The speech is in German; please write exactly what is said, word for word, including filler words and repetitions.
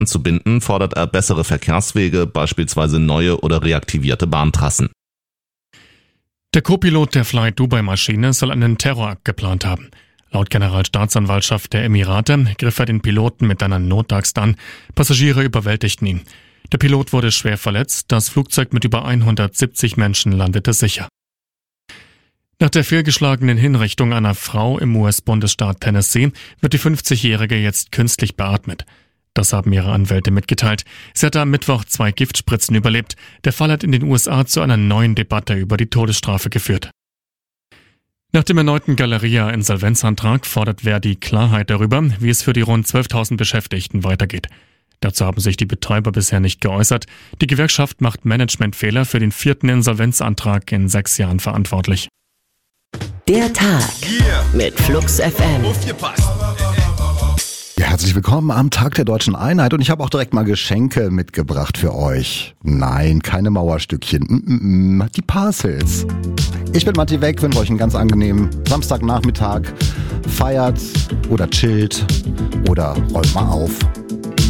zu binden, fordert er bessere Verkehrswege, beispielsweise neue oder reaktivierte Bahntrassen. Der Co-Pilot der Fly Dubai-Maschine soll einen Terrorakt geplant haben. Laut Generalstaatsanwaltschaft der Emirate griff er den Piloten mit einer Notaxt an. Passagiere überwältigten ihn. Der Pilot wurde schwer verletzt, das Flugzeug mit über hundertsiebzig Menschen landete sicher. Nach der fehlgeschlagenen Hinrichtung einer Frau im U S-Bundesstaat Tennessee wird die fünfzigjährige jetzt künstlich beatmet. Das haben ihre Anwälte mitgeteilt. Sie hatte am Mittwoch zwei Giftspritzen überlebt. Der Fall hat in den U S A zu einer neuen Debatte über die Todesstrafe geführt. Nach dem erneuten Galeria-Insolvenzantrag fordert Verdi Klarheit darüber, wie es für die rund zwölftausend Beschäftigten weitergeht. Dazu haben sich die Betreiber bisher nicht geäußert. Die Gewerkschaft macht Managementfehler für den vierten Insolvenzantrag in sechs Jahren verantwortlich. Der Tag Yeah. mit Flux F M. Aufgepasst. Ja, herzlich willkommen am Tag der Deutschen Einheit und ich habe auch direkt mal Geschenke mitgebracht für euch. Nein, keine Mauerstückchen, Mm-mm, die Parcels. Ich bin Matti Weg, wünsche euch einen ganz angenehmen Samstagnachmittag. Feiert oder chillt oder räumt mal auf.